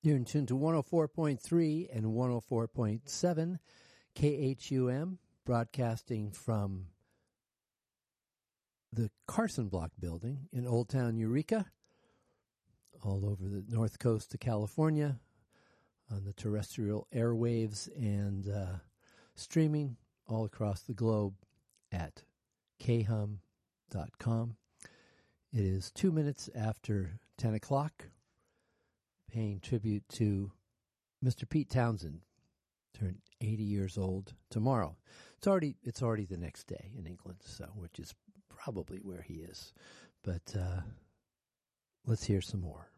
You're in tune to 104.3 and 104.7 KHUM, broadcasting from the Carson Block building in Old Town Eureka, all over the north coast of California, on the terrestrial airwaves, and streaming all across the globe at khum.com. It is 2 minutes after 10 o'clock, paying tribute to Mr. Pete Townsend, turned 80 years old tomorrow. It's already the next day in England, so which is probably where he is. But let's hear some more.